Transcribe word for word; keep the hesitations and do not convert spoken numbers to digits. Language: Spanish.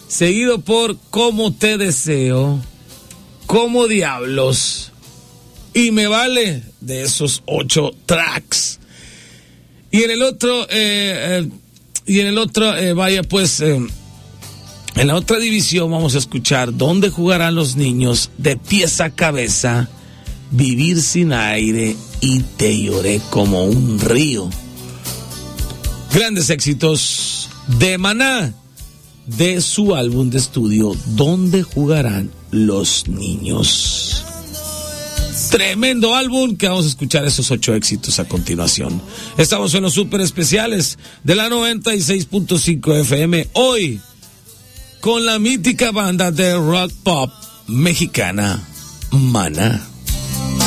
seguido por Cómo te deseo, Como diablos y Me vale, de esos ocho tracks. Y en el otro, eh, eh, y en el otro, eh, vaya pues, eh, en la otra división vamos a escuchar Dónde jugarán los niños, De pies a cabeza, Vivir sin aire y Te lloré como un río. Grandes éxitos de Maná, de su álbum de estudio Dónde jugarán los niños. Tremendo álbum que vamos a escuchar esos ocho éxitos a continuación. Estamos en los super especiales de la noventa y seis punto cinco F M, hoy con la mítica banda de rock pop mexicana Maná.